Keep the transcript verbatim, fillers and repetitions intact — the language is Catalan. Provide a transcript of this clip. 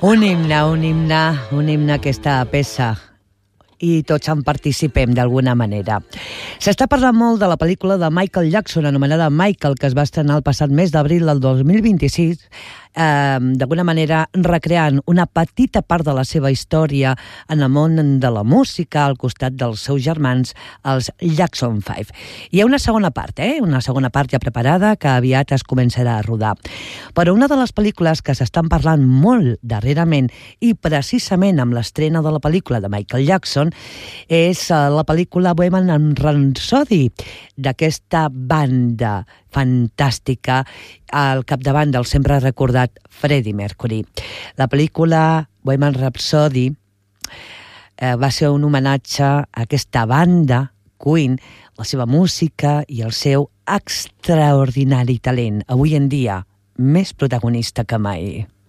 Un himne, un himne, un himne aquesta peça i tots en participem d'alguna manera. S'està parlant molt de la pel·lícula de Michael Jackson, anomenada Michael, que es va estrenar el passat mes d'abril del dos mil vint-i-sis, eh, d'alguna manera recreant una petita part de la seva història en el món de la música al costat dels seus germans, els Jackson Five. Hi ha una segona part, eh? una segona part ja preparada que aviat es començarà a rodar. Però una de les pel·lícules que s'estan parlant molt darrerament i precisament amb l'estrena de la pel·lícula de Michael Jackson és la pel·lícula Bohemian Rhapsody, d'aquesta banda fantàstica al capdavant del sempre recordat Freddie Mercury. La pel·lícula Bohemian Rhapsody eh, va ser un homenatge a aquesta banda, Queen, la seva música i el seu extraordinari talent, avui en dia més protagonista que mai.